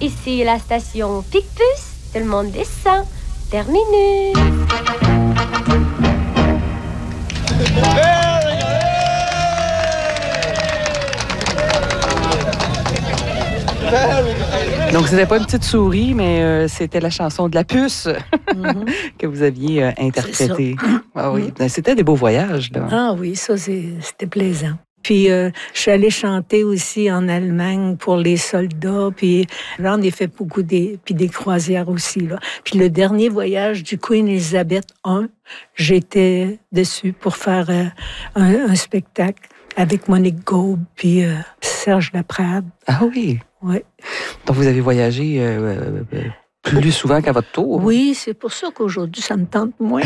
Ici la station Picpus, tout le monde descend. Terminus. Donc, c'était pas une petite souris, mais c'était la chanson de la puce que vous aviez interprétée. Ah oui, c'était des beaux voyages, là. Ah oui, ça, c'était plaisant. Puis, je suis allée chanter aussi en Allemagne pour les soldats. Puis, j'en ai fait beaucoup puis des croisières aussi, là. Puis, le dernier voyage du Queen Elizabeth I, j'étais dessus pour faire un spectacle avec Monique Gaube puis Serge Laprade. Ah oui? Oui. Donc, vous avez voyagé plus souvent qu'à votre tour? Oui, c'est pour ça qu'aujourd'hui, ça me tente moins.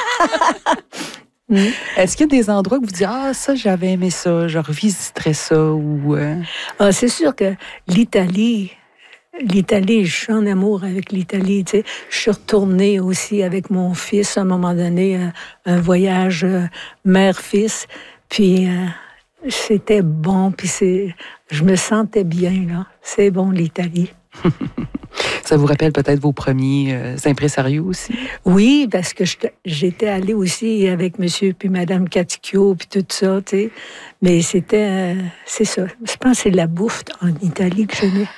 Est-ce qu'il y a des endroits que vous dites « Ah, ça, j'avais aimé ça, je revisiterais ça » ou... Ah, c'est sûr que l'Italie, je suis en amour avec l'Italie. Tu sais. Je suis retournée aussi avec mon fils à un moment donné, un voyage mère-fils. Puis c'était bon, puis je me sentais bien, là. C'est bon, l'Italie. Ça vous rappelle peut-être vos premiers impresarios aussi? Oui, parce que j'étais allée aussi avec monsieur puis madame Caticchio puis tout ça, tu sais. Mais c'est ça. Je pense que c'est la bouffe en Italie que j'aimais.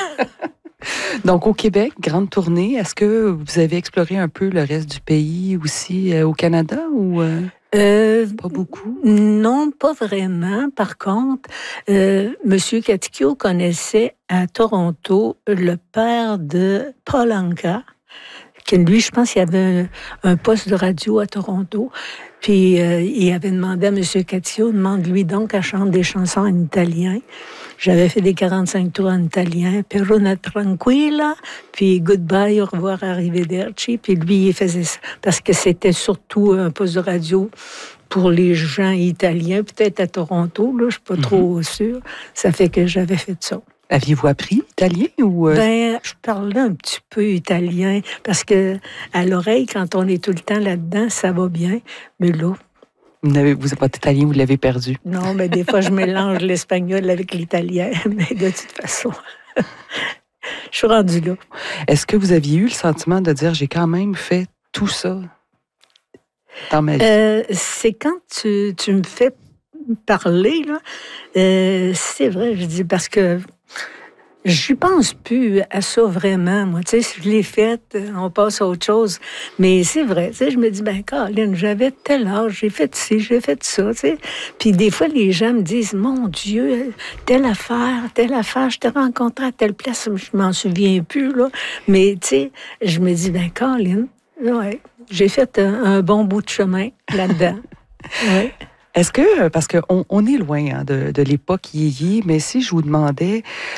Donc, au Québec, grande tournée. Est-ce que vous avez exploré un peu le reste du pays aussi au Canada ou... Pas beaucoup? Non, pas vraiment. Par contre, Monsieur Caticchio connaissait à Toronto le père de Paul Anka, qui lui, je pense qu'il avait un poste de radio à Toronto. Puis il avait demandé à Monsieur Caticchio, demande-lui donc à chanter des chansons en italien. J'avais fait des 45 tours en italien, Perona Tranquilla, puis Goodbye, au revoir, arrivederci. Puis lui, il faisait ça. Parce que c'était surtout un poste de radio pour les gens italiens, peut-être à Toronto, là, je suis pas trop sûre. Ça fait que j'avais fait ça. Aviez-vous appris italien ou... Je parlais un petit peu italien, parce que à l'oreille, quand on est tout le temps là-dedans, ça va bien. Mais là... Votre italien, vous l'avez perdu. Non, mais des fois, je mélange l'espagnol avec l'italien. Mais de toute façon, je suis rendue là. Est-ce que vous aviez eu le sentiment de dire, j'ai quand même fait tout ça dans ma vie? C'est quand tu me fais parler, là, c'est vrai, je dis, parce que je pense plus à ça vraiment, moi. Tu sais, je l'ai fait, on passe à autre chose. Mais c'est vrai, tu sais, je me dis, Caroline, j'avais tel âge, j'ai fait ci, j'ai fait ça, tu sais. Puis des fois, les gens me disent, mon Dieu, telle affaire, je t'ai rencontré à telle place, je m'en souviens plus, là. Mais, tu sais, je me dis, Caroline, ouais, j'ai fait un bon bout de chemin là-dedans. Ouais. Est-ce que, parce qu'on est loin de l'époque yéyé, mais si je vous demandais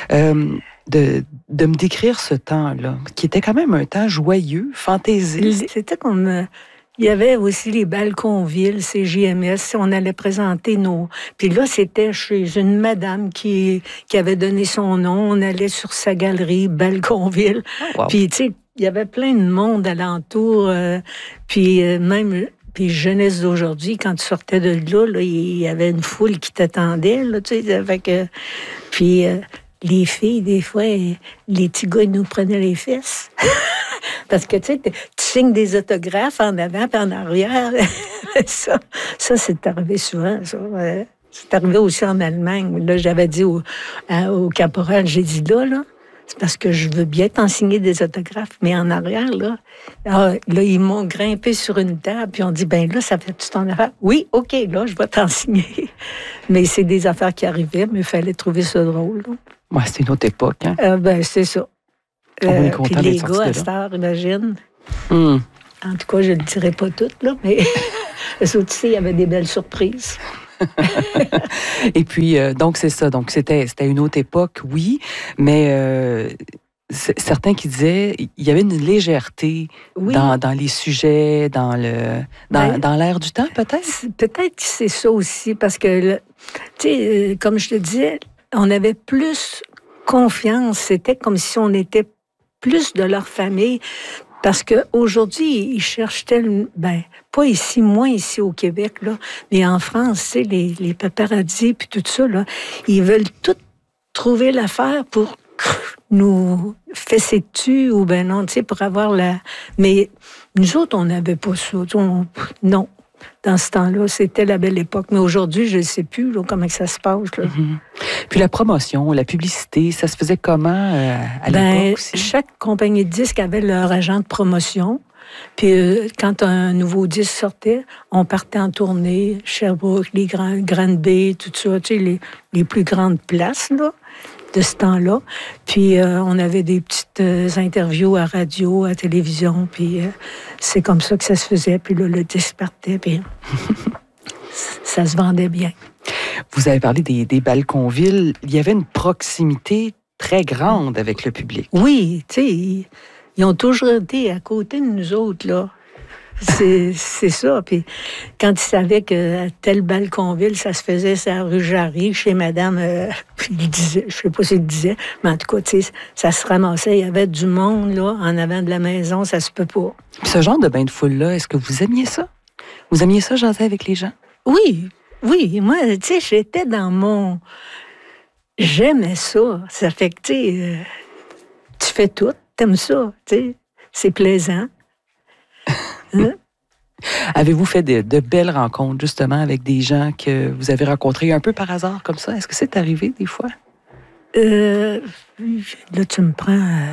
de me décrire ce temps-là, qui était quand même un temps joyeux, fantaisiste. C'était comme... il y avait aussi les Balconville, CJMS, on allait présenter nos... Puis là, c'était chez une madame qui avait donné son nom, on allait sur sa galerie, Balconville. Oh, wow. Puis, tu sais, il y avait plein de monde alentour, puis même... Puis jeunesse d'aujourd'hui, quand tu sortais de là, il y avait une foule qui t'attendait, là, tu sais, avec... puis les filles, des fois, les petits gars, ils nous prenaient les fesses. Parce que, tu sais, tu signes des autographes en avant et en arrière. ça, c'est arrivé souvent, ça. C'est arrivé aussi en Allemagne. Là, j'avais dit au caporal, j'ai dit là, c'est parce que je veux bien t'en signer des autographes. Mais en arrière, là, ils m'ont grimpé sur une table, puis on dit, là, ça fait-tu ton affaire? Oui, OK, là, je vais t'en signer. Mais c'est des affaires qui arrivaient, mais il fallait trouver ça drôle. Ouais, c'est une autre époque, hein? C'est ça. On est content puis les d'être gars, à cette heure, imagine. En tout cas, je ne le dirai pas tout, là, mais tu sais, il y avait des belles surprises. Et puis, donc, c'est ça. Donc, c'était une autre époque, oui, mais certains qui disaient il y avait une légèreté dans les sujets, dans l'air du temps, peut-être? Peut-être que c'est ça aussi, parce que, tu sais, comme je te disais, on avait plus confiance. C'était comme si on était plus de leur famille. Parce qu'aujourd'hui, ils cherchent tellement... pas ici, moins ici au Québec, là, mais en France, tu sais, les paparazzis puis tout ça, là, ils veulent tout trouver l'affaire pour nous fessait dessus ou ben non, tu sais, pour avoir la... Mais nous autres, on n'avait pas ça. Non. Dans ce temps-là, c'était la belle époque. Mais aujourd'hui, je ne sais plus là, comment ça se passe. Là. Puis la promotion, la publicité, ça se faisait comment à l'époque aussi? Chaque compagnie de disques avait leur agent de promotion. Puis quand un nouveau disque sortait, on partait en tournée, Sherbrooke, les Grandes Baies, tout ça, tu sais, les plus grandes places là, de ce temps-là. Puis on avait des petites interviews à radio, à télévision, puis c'est comme ça que ça se faisait. Puis là, le disque partait, puis ça se vendait bien. Vous avez parlé des Balconville. Il y avait une proximité très grande avec le public. Oui, tu sais, ils ont toujours été à côté de nous autres, là. C'est ça. Puis quand ils savaient que tel Balconville, ça se faisait sur la rue Jarry, chez madame, il disait, je sais pas s'il disait, mais en tout cas, tu sais, ça se ramassait. Il y avait du monde, là, en avant de la maison, ça se peut pas. Puis ce genre de bain de foule-là, est-ce que vous aimiez ça? Vous aimiez ça, jaser avec les gens? Oui. Moi, tu sais, j'étais dans mon... J'aimais ça. Ça fait que, tu sais, tu fais tout. T'aimes ça, tu sais. C'est plaisant. Hein? Avez-vous fait de belles rencontres, justement, avec des gens que vous avez rencontrés un peu par hasard, comme ça? Est-ce que c'est arrivé, des fois? Là, tu me prends...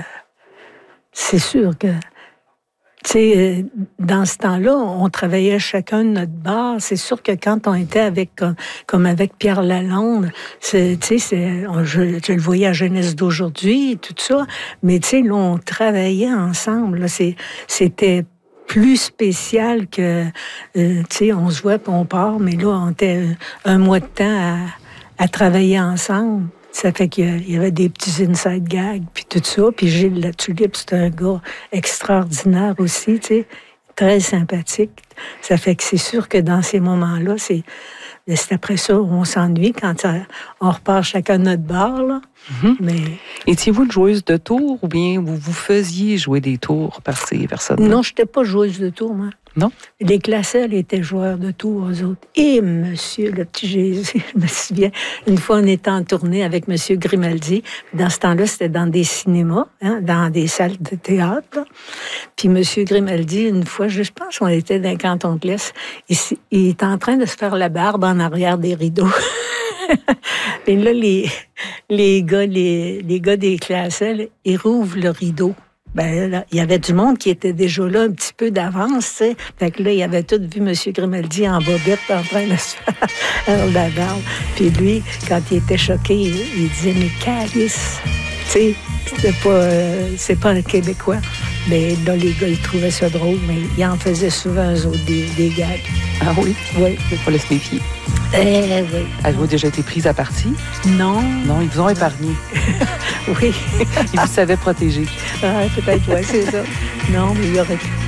c'est sûr que... Tu sais, dans ce temps-là, on travaillait chacun de notre bar. C'est sûr que quand on était avec, comme avec Pierre Lalonde, tu sais, je le voyais à Jeunesse d'aujourd'hui, tout ça. Mais tu sais, là, on travaillait ensemble. Là, c'était plus spécial que, tu sais, on se voit puis on part. Mais là, on était un mois de temps à travailler ensemble. Ça fait qu'il y avait des petits inside gags, puis tout ça. Puis Gilles Latulippe, c'est un gars extraordinaire aussi, tu sais, très sympathique. Ça fait que c'est sûr que dans ces moments-là, c'est après ça où on s'ennuie, quand on repart chacun de notre bar, là. Mais... Étiez-vous une joueuse de tours ou bien vous faisiez jouer des tours par ces personnes-là? Non, je n'étais pas joueuse de tours, moi. Non? Les Classels étaient joueurs de tours, eux autres. Et monsieur, le petit Jésus, je me souviens, une fois, on était en tournée avec monsieur Grimaldi. Dans ce temps-là, c'était dans des cinémas, hein, dans des salles de théâtre. Là. Puis monsieur Grimaldi, une fois, je pense qu'on était dans le canton de l'Est, il était en train de se faire la barbe en arrière des rideaux. Et là, les gars des Classels, ils rouvrent le rideau. Ben là, il y avait du monde qui était déjà là un petit peu d'avance, tu sais. Fait que là, il avait tout vu M. Grimaldi en bobette en train de se faire la barbe. Puis lui, quand il était choqué, il disait « Mais calice! » Tu sais, c'est pas un Québécois. Mais là, les gars, ils trouvaient ça drôle, mais ils en faisaient souvent, eux autres, des gags. Ah oui? Oui. Il faut se méfier. Oui. Avez-vous déjà été prise à partie? Non. Non, ils vous ont épargné. Oui. Ils vous savaient protéger. Ah, peut-être, oui, c'est ça. Non, mais il aurait pu.